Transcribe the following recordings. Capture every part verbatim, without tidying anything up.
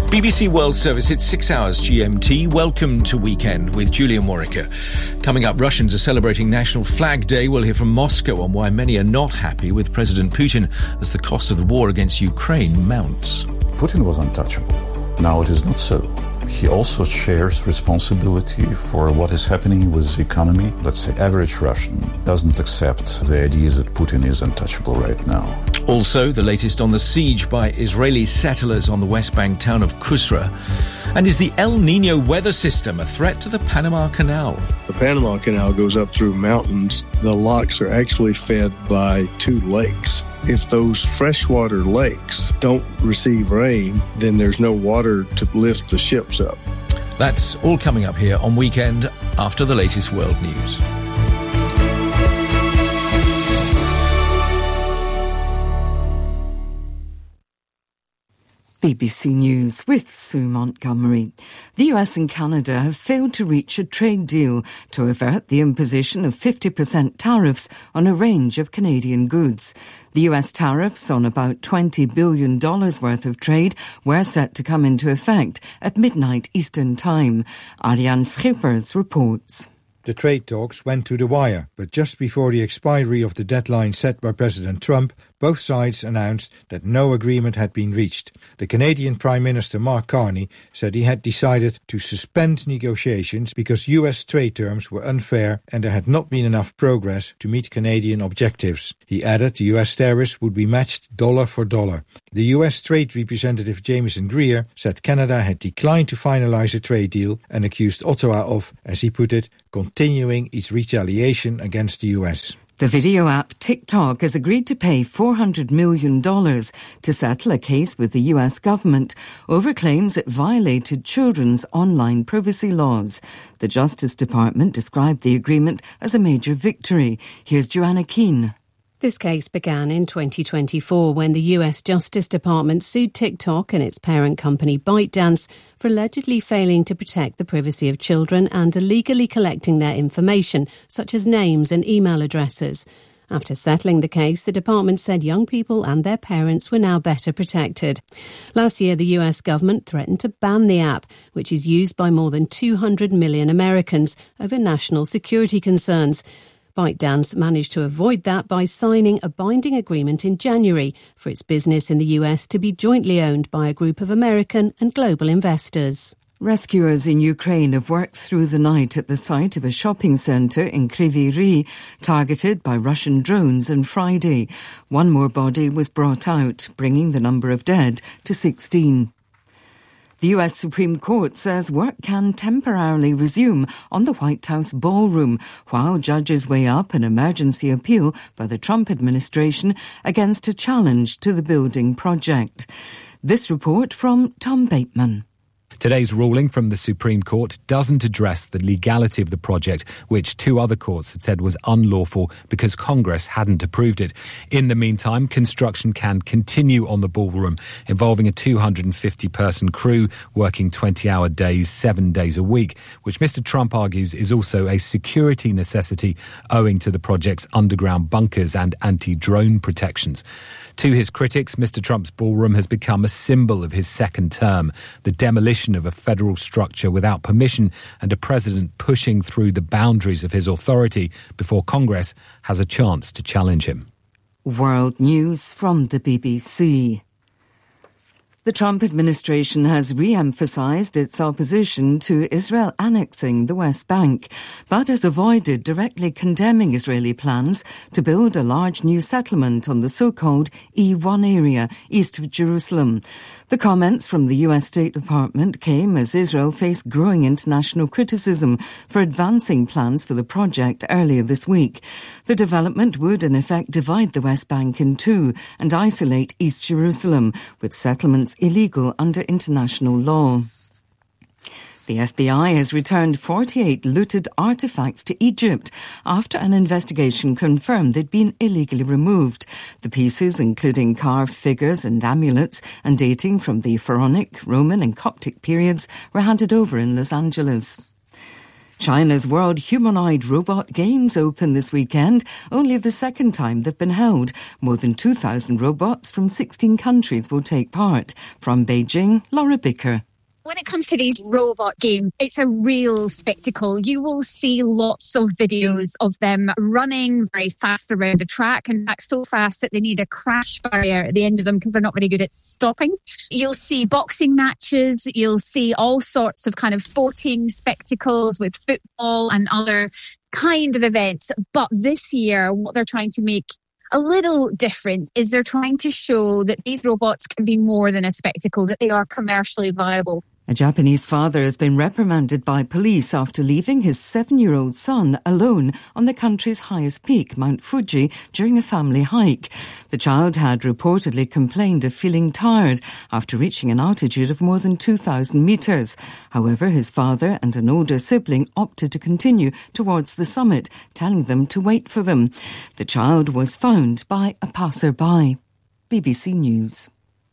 B B C World Service, it's six hours G M T. Welcome to Weekend with Julia Morica. Coming up, Russians are celebrating National Flag Day. We'll hear from Moscow on why many are not happy with President Putin as the cost of the war against Ukraine mounts. Putin was untouchable. Now it is not so. He also shares responsibility for what is happening with the economy. Let's say average Russian doesn't accept the idea that Putin is untouchable right now. Also, the latest on the siege by Israeli settlers on the West Bank town of Qusra. And is the El Nino weather system a threat to the Panama Canal? The Panama Canal goes up through mountains. The locks are actually fed by two lakes. If those freshwater lakes don't receive rain, then there's no water to lift the ships up. That's all coming up here on Weekend after the latest world news. B B C News with Sue Montgomery. The U S and Canada have failed to reach a trade deal to avert the imposition of fifty percent tariffs on a range of Canadian goods. The U S tariffs on about twenty billion dollars worth of trade were set to come into effect at midnight Eastern Time. Ariane Schippers reports. The trade talks went to the wire, but just before the expiry of the deadline set by President Trump, both sides announced that no agreement had been reached. The Canadian Prime Minister Mark Carney said he had decided to suspend negotiations because U S trade terms were unfair and there had not been enough progress to meet Canadian objectives. He added the U S tariffs would be matched dollar for dollar. The U S Trade Representative Jameson Greer said Canada had declined to finalize a trade deal and accused Ottawa of, as he put it, continuing its retaliation against the U S. The video app TikTok has agreed to pay four hundred million dollars to settle a case with the U S government over claims it violated children's online privacy laws. The Justice Department described the agreement as a major victory. Here's Joanna Keane. This case began in twenty twenty-four when the U S Justice Department sued TikTok and its parent company ByteDance for allegedly failing to protect the privacy of children and illegally collecting their information, such as names and email addresses. After settling the case, the department said young people and their parents were now better protected. Last year, the U S government threatened to ban the app, which is used by more than two hundred million Americans, over national security concerns. ByteDance managed to avoid that by signing a binding agreement in January for its business in the U S to be jointly owned by a group of American and global investors. Rescuers in Ukraine have worked through the night at the site of a shopping centre in Kryvyi Rih, targeted by Russian drones on Friday. One more body was brought out, bringing the number of dead to sixteen. The U S Supreme Court says work can temporarily resume on the White House ballroom while judges weigh up an emergency appeal by the Trump administration against a challenge to the building project. This report from Tom Bateman. Today's ruling from the Supreme Court doesn't address the legality of the project, which two other courts had said was unlawful because Congress hadn't approved it. In the meantime, construction can continue on the ballroom, involving a two hundred fifty person crew working twenty-hour days, seven days a week, which Mister Trump argues is also a security necessity owing to the project's underground bunkers and anti-drone protections. To his critics, Mister Trump's ballroom has become a symbol of his second term, the demolition of a federal structure without permission and a president pushing through the boundaries of his authority before Congress has a chance to challenge him. World News from the B B C. The Trump administration has re-emphasised its opposition to Israel annexing the West Bank, but has avoided directly condemning Israeli plans to build a large new settlement on the so-called E one area east of Jerusalem. The comments from the U S State Department came as Israel faced growing international criticism for advancing plans for the project earlier this week. The development would in effect divide the West Bank in two and isolate East Jerusalem, with settlements illegal under international law. The F B I has returned forty-eight looted artefacts to Egypt after an investigation confirmed they'd been illegally removed. The pieces, including carved figures and amulets and dating from the Pharaonic, Roman and Coptic periods, were handed over in Los Angeles. China's World Humanoid Robot Games open this weekend, only the second time they've been held. More than two thousand robots from sixteen countries will take part. From Beijing, Laura Bicker. When it comes to these robot games, it's a real spectacle. You will see lots of videos of them running very fast around the track. In fact, so fast that they need a crash barrier at the end of them because they're not very good at stopping. You'll see boxing matches. You'll see all sorts of kind of sporting spectacles with football and other kind of events. But this year, what they're trying to make a little different is they're trying to show that these robots can be more than a spectacle, that they are commercially viable. A Japanese father has been reprimanded by police after leaving his seven-year-old son alone on the country's highest peak, Mount Fuji, during a family hike. The child had reportedly complained of feeling tired after reaching an altitude of more than two thousand metres. However, his father and an older sibling opted to continue towards the summit, telling them to wait for them. The child was found by a passer-by. B B C News.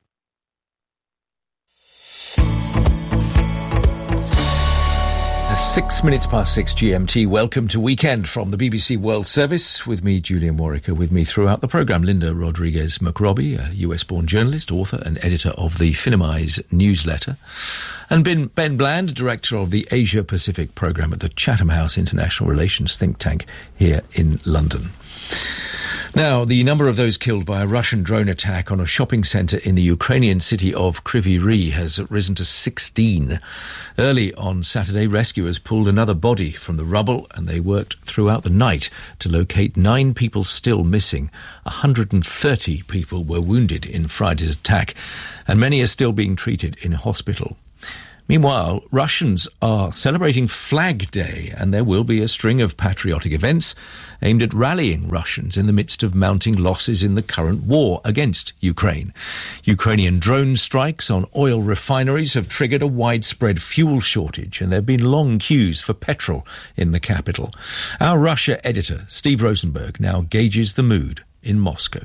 Six minutes past six G M T. Welcome to Weekend from the B B C World Service. With me, Julian Warwicker. With me throughout the programme, Linda Rodriguez-McRobbie, a U S-born journalist, author and editor of the Finimize newsletter. And Ben, Ben Bland, director of the Asia-Pacific programme at the Chatham House International Relations think tank here in London. Now, the number of those killed by a Russian drone attack on a shopping centre in the Ukrainian city of Kryvyi Rih has risen to sixteen. Early on Saturday, rescuers pulled another body from the rubble and they worked throughout the night to locate nine people still missing. one hundred thirty people were wounded in Friday's attack and many are still being treated in hospital. Meanwhile, Russians are celebrating Flag Day and there will be a string of patriotic events aimed at rallying Russians in the midst of mounting losses in the current war against Ukraine. Ukrainian drone strikes on oil refineries have triggered a widespread fuel shortage and there have been long queues for petrol in the capital. Our Russia editor, Steve Rosenberg, now gauges the mood in Moscow.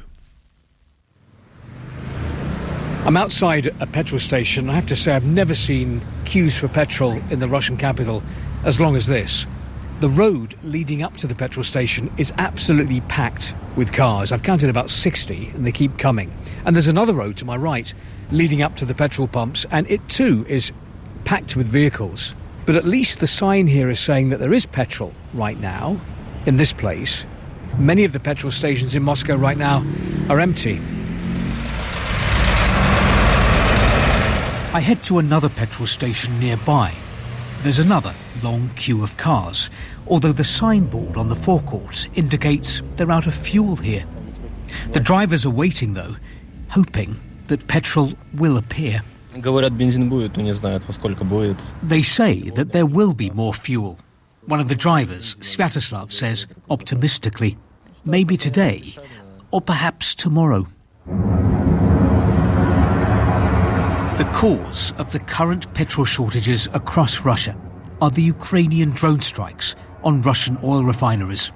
I'm outside a petrol station. I have to say I've never seen queues for petrol in the Russian capital as long as this. The road leading up to the petrol station is absolutely packed with cars. I've counted about sixty and they keep coming. And there's another road to my right leading up to the petrol pumps and it too is packed with vehicles. But at least the sign here is saying that there is petrol right now in this place. Many of the petrol stations in Moscow right now are empty. I head to another petrol station nearby. There's another long queue of cars, although the signboard on the forecourt indicates they're out of fuel here. The drivers are waiting, though, hoping that petrol will appear. They say that there will be more fuel. One of the drivers, Sviatoslav, says optimistically, maybe today, or perhaps tomorrow. The cause of the current petrol shortages across Russia are the Ukrainian drone strikes on Russian oil refineries.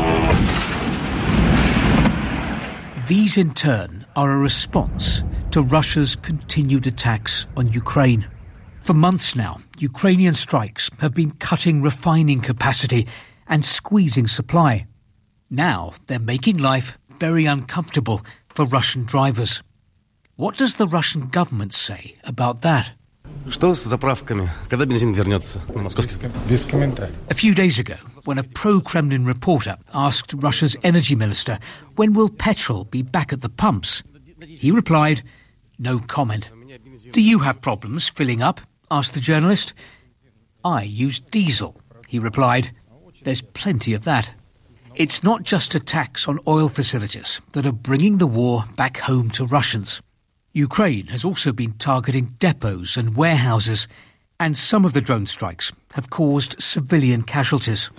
These, in turn, are a response to Russia's continued attacks on Ukraine. For months now, Ukrainian strikes have been cutting refining capacity and squeezing supply. Now they're making life very uncomfortable for Russian drivers. What does the Russian government say about that? A few days ago, when a pro-Kremlin reporter asked Russia's energy minister, when will petrol be back at the pumps? He replied, no comment. Do you have problems filling up? Asked the journalist. I use diesel, he replied. There's plenty of that. It's not just attacks on oil facilities that are bringing the war back home to Russians. Ukraine has also been targeting depots and warehouses, and some of the drone strikes have caused civilian casualties.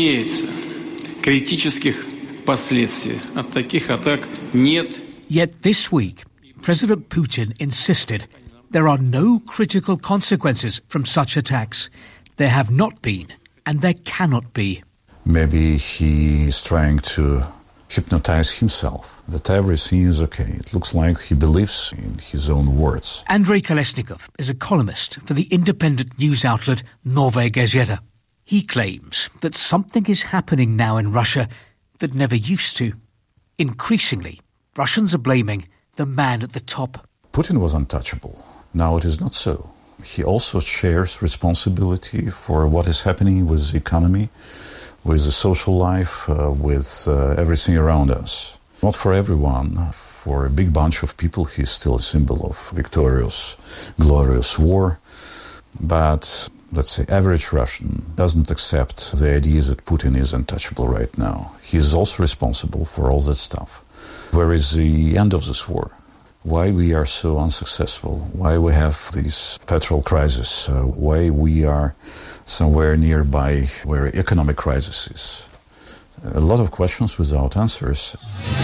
Yet this week, President Putin insisted there are no critical consequences from such attacks. There have not been, and there cannot be. Maybe he is trying to hypnotize himself, that everything is okay. It looks like he believes in his own words. Andrei Kolesnikov is a columnist for the independent news outlet Novaya Gazeta. He claims that something is happening now in Russia that never used to. Increasingly, Russians are blaming the man at the top. Putin was untouchable. Now it is not so. He also shares responsibility for what is happening with the economy, with the social life, uh, with uh, everything around us. Not for everyone. For a big bunch of people, he's still a symbol of victorious, glorious war. But, let's say, average Russian doesn't accept the idea that Putin is untouchable right now. He is also responsible for all that stuff. Where is the end of this war? Why we are so unsuccessful? Why we have this petrol crisis? Uh, why we are somewhere nearby where economic crisis is? A lot of questions without answers.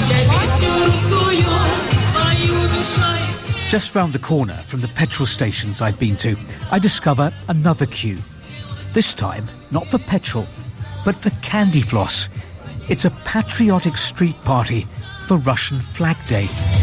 Just round the corner from the petrol stations I've been to, I discover another queue. This time, not for petrol, but for candy floss. It's a patriotic street party for Russian Flag Day.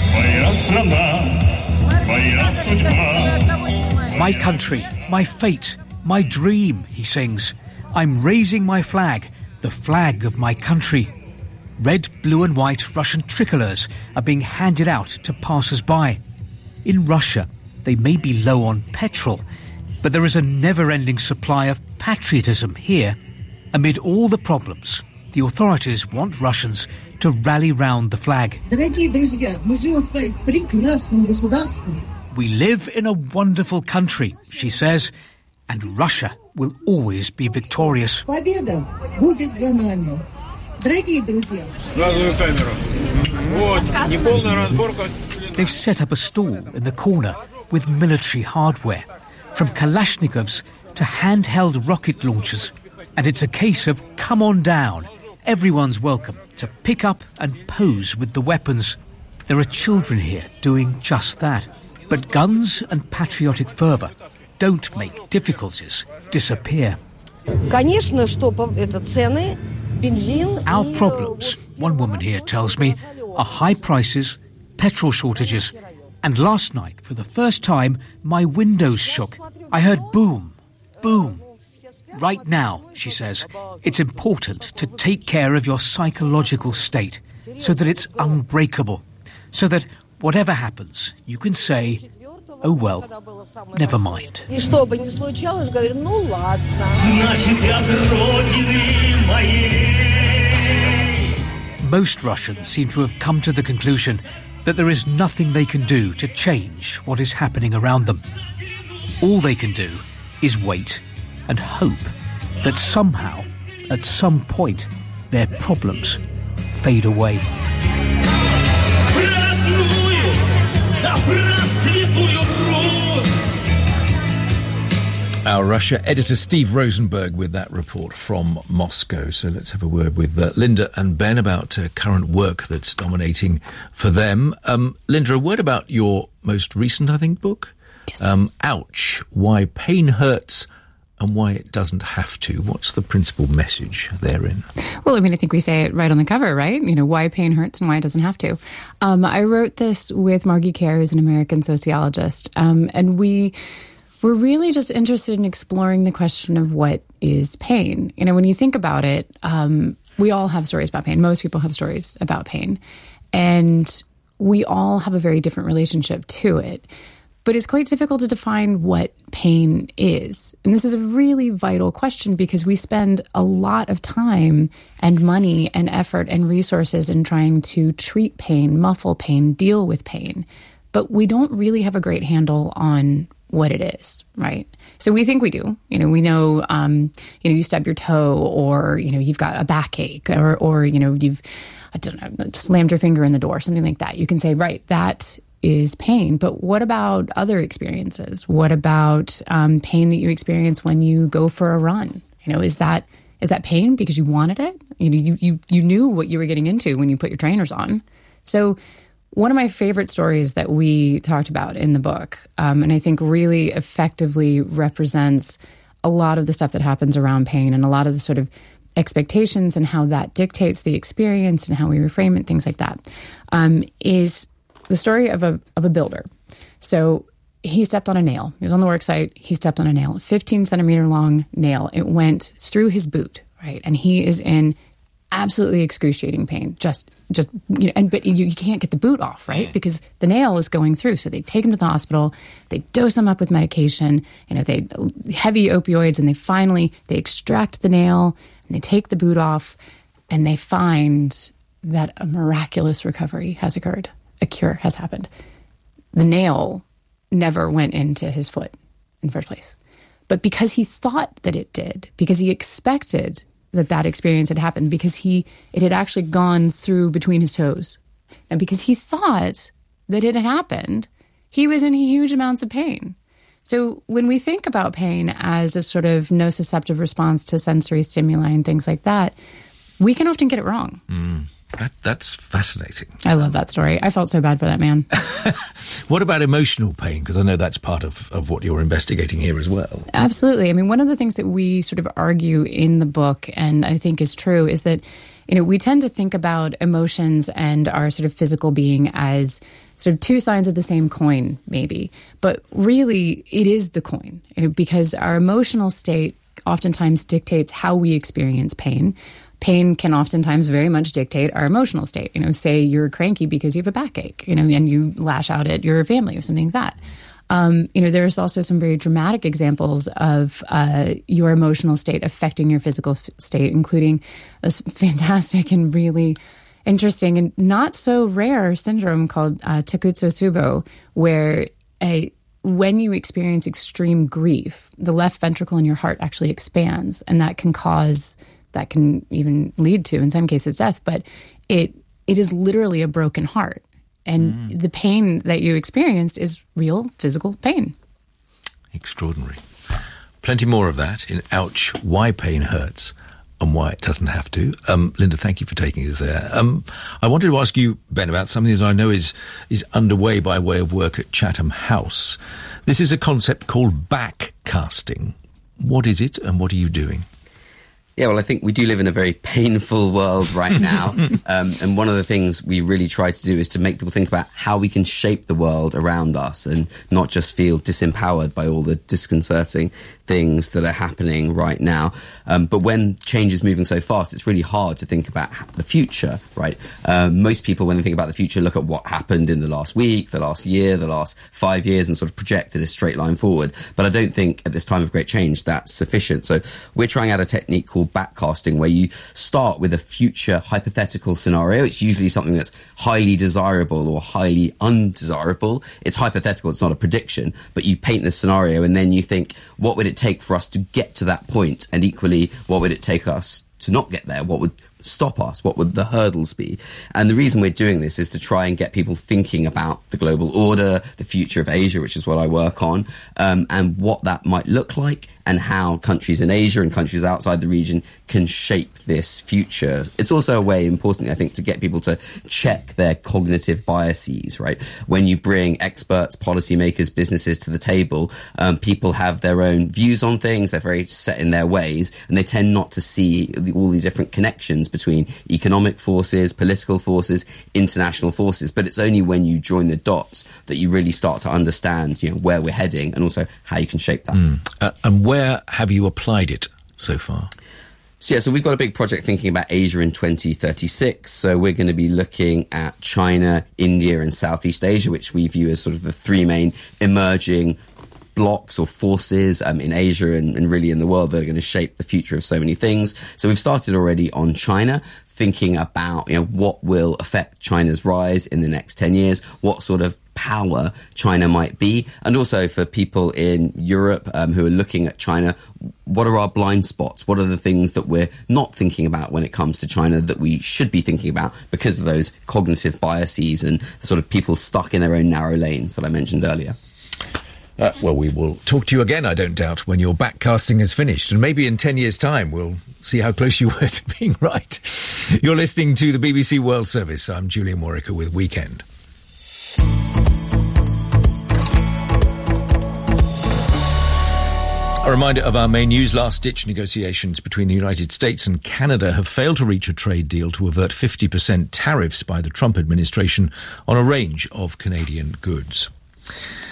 My country, my fate, my dream, he sings. I'm raising my flag, the flag of my country. Red, blue and white Russian tricolours are being handed out to passers-by. In Russia, they may be low on petrol, but there is a never-ending supply of patriotism here. Amid all the problems, the authorities want Russians to rally round the flag. We live in a wonderful country, she says, and Russia will always be victorious. They've set up a stall in the corner with military hardware, from Kalashnikovs to handheld rocket launchers. And it's a case of come on down. Everyone's welcome to pick up and pose with the weapons. There are children here doing just that. But guns and patriotic fervour don't make difficulties disappear. Our problems, one woman here tells me, are high prices, petrol shortages, and last night, for the first time, my windows shook. I heard boom, boom. Right now, she says, it's important to take care of your psychological state so that it's unbreakable, so that whatever happens, you can say, oh well, never mind. Most Russians seem to have come to the conclusion that there is nothing they can do to change what is happening around them. All they can do is wait and hope that somehow, at some point, their problems fade away. Our Russia editor Steve Rosenberg with that report from Moscow. So let's have a word with uh, Linda and Ben about uh, current work that's dominating for them. Um, Linda, a word about your most recent, I think, book. Yes. Um, Ouch, Why Pain Hurts and Why It Doesn't Have to. What's the principal message therein? Well, I mean, I think we say it right on the cover, right? You know, why pain hurts and why it doesn't have to. Um, I wrote this with Margie Kerr, who's an American sociologist, um, and we... We're really just interested in exploring the question of what is pain. You know, when you think about it, um, we all have stories about pain. Most people have stories about pain. And we all have a very different relationship to it. But it's quite difficult to define what pain is. And this is a really vital question because we spend a lot of time and money and effort and resources in trying to treat pain, muffle pain, deal with pain. But we don't really have a great handle on what it is, right? So we think we do. You know, we know, um, you know, you stub your toe or, you know, you've got a backache or, or, you know, you've, I don't know, slammed your finger in the door, something like that. You can say, right, that is pain. But what about other experiences? What about um, pain that you experience when you go for a run? You know, is that is that pain because you wanted it? You know, you you you knew what you were getting into when you put your trainers on. So one of my favorite stories that we talked about in the book, um, and I think really effectively represents a lot of the stuff that happens around pain and a lot of the sort of expectations and how that dictates the experience and how we reframe it, things like that, um, is the story of a of a builder. So he stepped on a nail. He was on the work site. He stepped on a nail, fifteen centimeter long nail. It went through his boot, right? And he is in absolutely excruciating pain. Just, just, you know, and but you, you can't get the boot off, right? Because the nail is going through. So they take him to the hospital. They dose him up with medication. You know, they heavy opioids, and they finally they extract the nail and they take the boot off, and they find that a miraculous recovery has occurred. A cure has happened. The nail never went into his foot in the first place, but because he thought that it did, because he expected that that experience had happened, because he it had actually gone through between his toes, and because he thought that it had happened, he was in huge amounts of pain. So when we think about pain as a sort of nociceptive response to sensory stimuli and things like that, we can often get it wrong. Mm, that, that's fascinating. I love that story. I felt so bad for that man. What about emotional pain? Because I know that's part of, of what you're investigating here as well. Absolutely. I mean, one of the things that we sort of argue in the book, and I think is true, is that, you know, we tend to think about emotions and our sort of physical being as sort of two sides of the same coin, maybe. But really, it is the coin, you know, because our emotional state oftentimes dictates how we experience pain. Pain can oftentimes very much dictate our emotional state. You know, say you're cranky because you have a backache, you know, and you lash out at your family or something like that. Um, you know, there's also some very dramatic examples of uh, your emotional state affecting your physical f- state, including this fantastic and really interesting and not so rare syndrome called uh, Takotsubo, where a when you experience extreme grief, the left ventricle in your heart actually expands, and that can cause, that can even lead to, in some cases, death. But it it is literally a broken heart. And mm. the pain that you experienced is real physical pain. Extraordinary. Plenty more of that in Ouch, Why Pain Hurts and Why It Doesn't Have to. Um, Linda, thank you for taking us there. Um, I wanted to ask you, Ben, about something that I know is, is underway by way of work at Chatham House. This is a concept called backcasting. What is it and what are you doing? Yeah, well, I think we do live in a very painful world right now. um, and one of the things we really try to do is to make people think about how we can shape the world around us and not just feel disempowered by all the disconcerting things that are happening right now. Um, but when change is moving so fast, it's really hard to think about the future, right? Um, most people, when they think about the future, look at what happened in the last week, the last year, the last five years, and sort of project it a straight line forward. But I don't think at this time of great change that's sufficient. So we're trying out a technique called backcasting, where you start with a future hypothetical scenario. It's usually something that's highly desirable or highly undesirable. It's hypothetical, it's not a prediction, but you paint the scenario and then you think, what would it take for us to get to that point? And equally, what would it take us to not get there? What would stop us? What would the hurdles be? And the reason we're doing this is to try and get people thinking about the global order, the future of Asia, which is what I work on, um, and what that might look like, and how countries in Asia and countries outside the region can shape this future. It's also a way, importantly, I think, to get people to check their cognitive biases, right? When you bring experts, policymakers, businesses to the table, um, people have their own views on things, they're very set in their ways, and they tend not to see the, all the different connections between economic forces, political forces, international forces. But it's only when you join the dots that you really start to understand, you know, where we're heading and also how you can shape that. Mm. Uh, and where Where have you applied it so far? So, yeah, so we've got a big project thinking about Asia in twenty thirty-six. So we're going to be looking at China, India and Southeast Asia, which we view as sort of the three main emerging blocks or forces um, in Asia and, and really in the world that are going to shape the future of so many things. So we've started already on China, thinking about, you know, what will affect China's rise in the next ten years, what sort of power China might be, and also for people in Europe um, who are looking at China, what are our blind spots? What are the things that we're not thinking about when it comes to China that we should be thinking about because of those cognitive biases and sort of people stuck in their own narrow lanes that I mentioned earlier? Uh, well, we will talk to you again, I don't doubt, when your backcasting is finished. And maybe in ten years' time, we'll see how close you were to being right. You're listening to the B B C World Service. I'm Julian Warwicker with Weekend. A reminder of our main news. Last-ditch negotiations between the United States and Canada have failed to reach a trade deal to avert fifty percent tariffs by the Trump administration on a range of Canadian goods.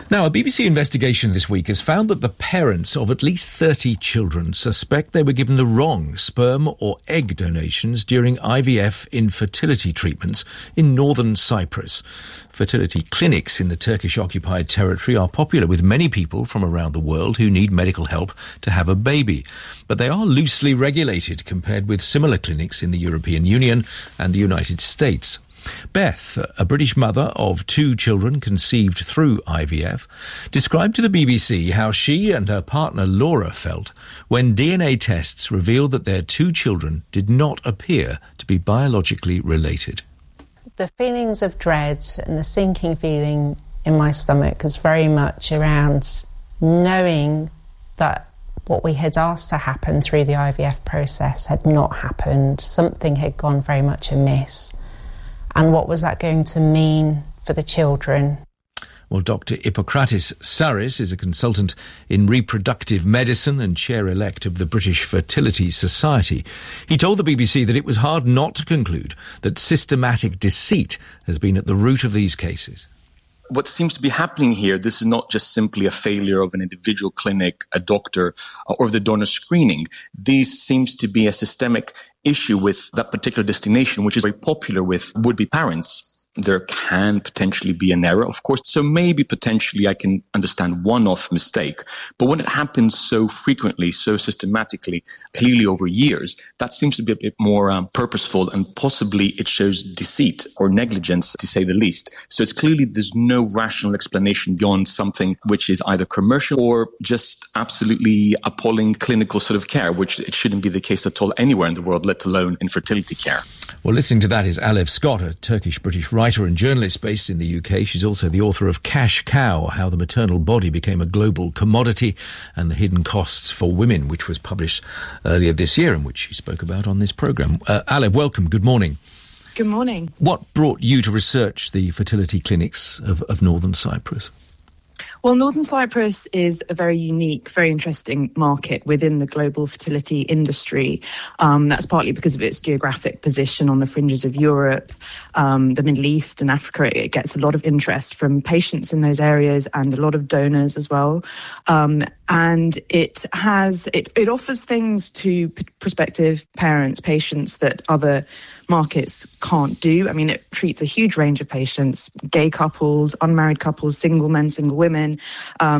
Now, a B B C investigation this week has found that the parents of at least thirty children suspect they were given the wrong sperm or egg donations during I V F infertility treatments in northern Cyprus. Fertility clinics in the Turkish-occupied territory are popular with many people from around the world who need medical help to have a baby. But they are loosely regulated compared with similar clinics in the European Union and the United States. Beth, a British mother of two children conceived through I V F, described to the B B C how she and her partner Laura felt when D N A tests revealed that their two children did not appear to be biologically related. The feelings of dread and the sinking feeling in my stomach was very much around knowing that what we had asked to happen through the I V F process had not happened. Something had gone very much amiss. And what was that going to mean for the children? Well, Doctor Hippokrates Saris is a consultant in reproductive medicine and chair-elect of the British Fertility Society. He told the B B C that it was hard not to conclude that systematic deceit has been at the root of these cases. What seems to be happening here, this is not just simply a failure of an individual clinic, a doctor, or the donor screening. This seems to be a systemic issue with that particular destination, which is very popular with would-be parents. There can potentially be an error, of course. So maybe potentially I can understand one-off mistake. But when it happens so frequently, so systematically, clearly over years, that seems to be a bit more um, purposeful, and possibly it shows deceit or negligence, to say the least. So it's clearly there's no rational explanation beyond something which is either commercial or just absolutely appalling clinical sort of care, which it shouldn't be the case at all anywhere in the world, let alone in fertility care. Well, listening to that is Alev Scott, a Turkish-British writer and journalist based in the U K. She's also the author of Cash Cow, How the Maternal Body Became a Global Commodity and the Hidden Costs for Women, which was published earlier this year and which she spoke about on this programme. Uh, Alev, welcome. Good morning. Good morning. What brought you to research the fertility clinics of, of Northern Cyprus? Well, Northern Cyprus is a very unique, very interesting market within the global fertility industry. Um, that's partly because of its geographic position on the fringes of Europe, um, the Middle East and Africa. It gets a lot of interest from patients in those areas and a lot of donors as well. Um, and it has, it, it offers things to p- prospective parents, patients that other markets can't do. I mean, it treats a huge range of patients, gay couples, unmarried couples, single men, single women. Um,